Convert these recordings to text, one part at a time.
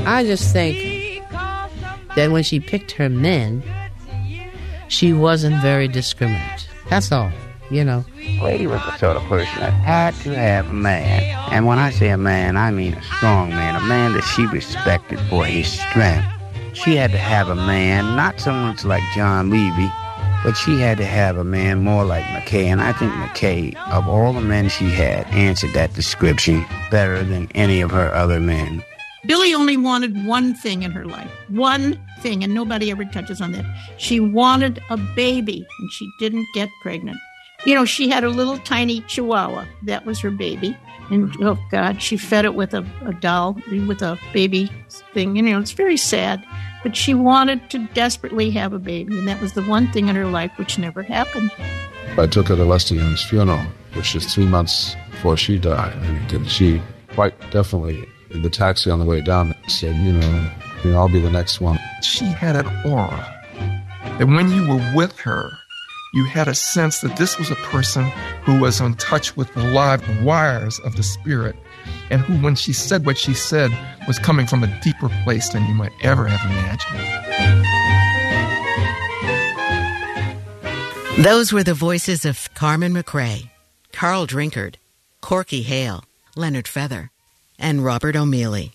I just think that when she picked her men, she wasn't very discriminate. That's all, you know. Lady was the sort of person that had to have a man. And when I say a man, I mean a strong man, a man that she respected for his strength. She had to have a man, not so much like John Levy, but she had to have a man more like McKay. And I think McKay, of all the men she had, answered that description better than any of her other men. Billie only wanted one thing in her life. One thing, and nobody ever touches on that. She wanted a baby, and she didn't get pregnant. You know, she had a little tiny chihuahua. That was her baby. And, oh, God, she fed it with a doll, with a baby thing. You know, it's very sad. But she wanted to desperately have a baby, and that was the one thing in her life which never happened. I took her to Lester Young's funeral, which is 3 months before she died. And she quite definitely, in the taxi on the way down, said, you know, I'll be the next one. She had an aura that when you were with her, you had a sense that this was a person who was in touch with the live wires of the spirit, and who, when she said what she said, was coming from a deeper place than you might ever have imagined. Those were the voices of Carmen McRae, Carl Drinkard, Corky Hale, Leonard Feather, and Robert O'Meally.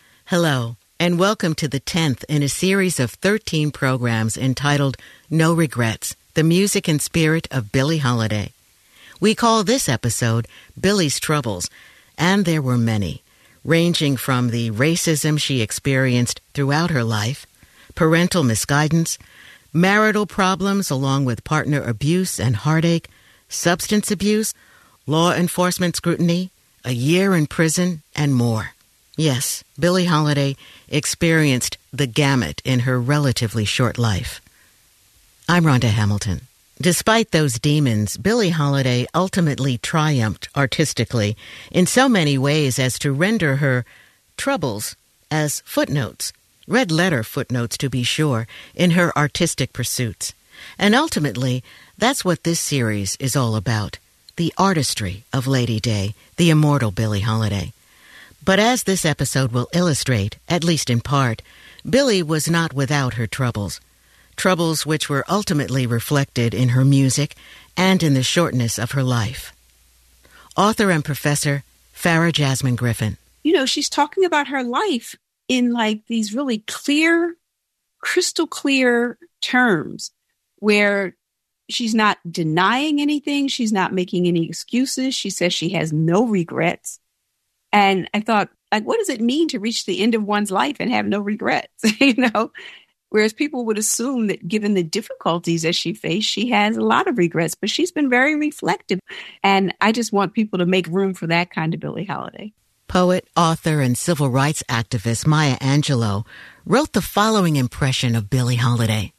Hello, and welcome to the 10th in a series of 13 programs entitled No Regrets, the music and spirit of Billie Holiday. We call this episode Billie's Troubles, and there were many, ranging from the racism she experienced throughout her life, parental misguidance, marital problems along with partner abuse and heartache, substance abuse, law enforcement scrutiny, a year in prison, and more. Yes, Billie Holiday experienced the gamut in her relatively short life. I'm Rhonda Hamilton. Despite those demons, Billie Holiday ultimately triumphed artistically in so many ways as to render her troubles as footnotes, red letter footnotes to be sure, in her artistic pursuits. And ultimately, that's what this series is all about, the artistry of Lady Day, the immortal Billie Holiday. But as this episode will illustrate, at least in part, Billie was not without her troubles. Troubles which were ultimately reflected in her music and in the shortness of her life. Author and professor Farah Jasmine Griffin. You know, she's talking about her life in like these really clear, crystal clear terms where she's not denying anything. She's not making any excuses. She says she has no regrets. And I thought, like, what does it mean to reach the end of one's life and have no regrets? You know? Whereas people would assume that given the difficulties that she faced, she has a lot of regrets, but she's been very reflective. And I just want people to make room for that kind of Billie Holiday. Poet, author, and civil rights activist Maya Angelou wrote the following impression of Billie Holiday.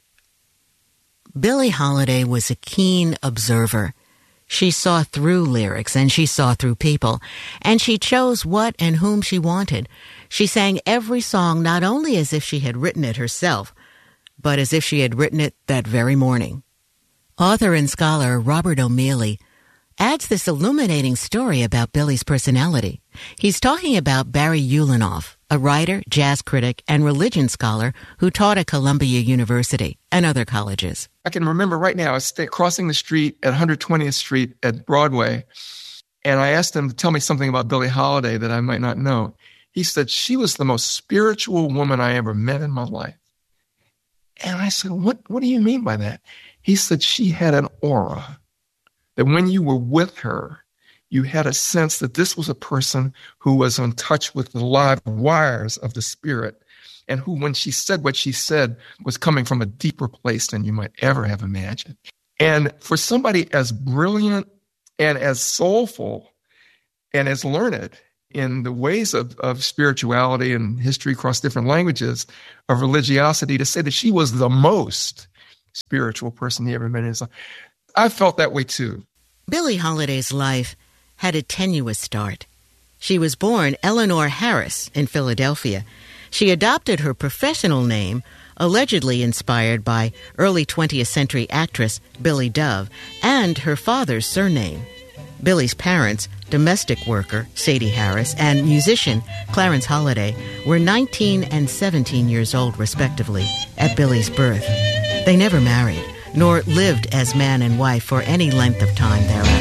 Billie Holiday was a keen observer. She saw through lyrics and she saw through people, and she chose what and whom she wanted. She sang every song not only as if she had written it herself, but as if she had written it that very morning. Author and scholar Robert O'Meally adds this illuminating story about Billie's personality. He's talking about Barry Ulanoff, a writer, jazz critic, and religion scholar who taught at Columbia University and other colleges. I can remember right now, I was crossing the street at 120th Street at Broadway, and I asked him to tell me something about Billie Holiday that I might not know. He said, she was the most spiritual woman I ever met in my life. And I said, what do you mean by that? He said, she had an aura that when you were with her, you had a sense that this was a person who was in touch with the live wires of the spirit, and who, when she said what she said, was coming from a deeper place than you might ever have imagined. And for somebody as brilliant and as soulful and as learned in the ways of spirituality and history across different languages, of religiosity, to say that she was the most spiritual person he ever met in his life, I felt that way too. Billie Holiday's life had a tenuous start. She was born Eleanor Harris in Philadelphia. She adopted her professional name, allegedly inspired by early 20th century actress Billie Dove, and her father's surname. Billie's parents, domestic worker Sadie Harris and musician Clarence Holiday, were 19 and 17 years old, respectively, at Billy's birth. They never married, nor lived as man and wife for any length of time thereafter.